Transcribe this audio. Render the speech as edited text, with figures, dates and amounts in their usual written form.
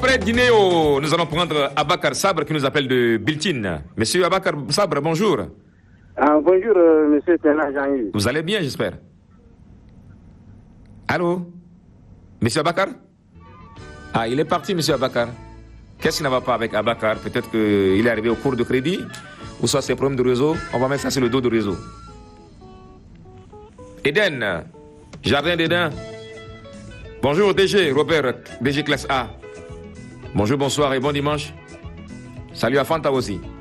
après dîner, nous allons prendre Abakar Sabre qui nous appelle de Biltine. Monsieur Abakar Sabre, bonjour. Bonjour, monsieur Tena Jean-Yves. Vous allez bien, j'espère. Allô? Monsieur Abakar? Ah, il est parti, monsieur Abakar. Qu'est-ce qui ne va pas avec Abakar? Peut-être qu'il est arrivé au cours de crédit, ou soit c'est un problème de réseau. On va mettre ça sur le dos de réseau. Eden, Jardin d'Eden. Bonjour DG, Robert, DG classe A. Bonjour, bonsoir et bon dimanche. Salut à Fanta aussi.